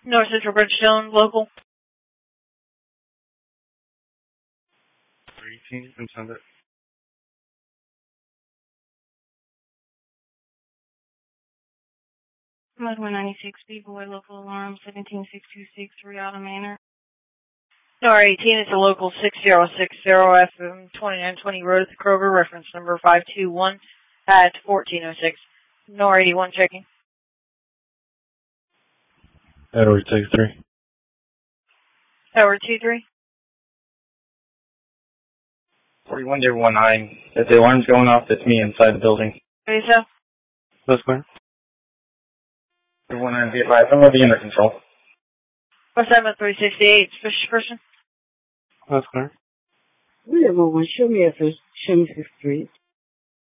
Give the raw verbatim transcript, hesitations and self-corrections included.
North Central Bridgestone, local. three eighteen, you can send it. one ninety-six, B-Boy, local alarm, seventeen six two six, Riata Manor. Star eighteen is a local six zero six zero F M twenty-nine twenty Road to Kroger, reference number five two one at fourteen oh six. Nor eighty-one checking. Edward, take three. Edward two three. forty-one to one nine. If the alarm's going off, it's me inside the building. What is that? That's clear. one nine, be advised, I'm going to be under control. What's that about three sixty-eight, suspicious person? That's clear. three oh one, show me address, show me fifth Street.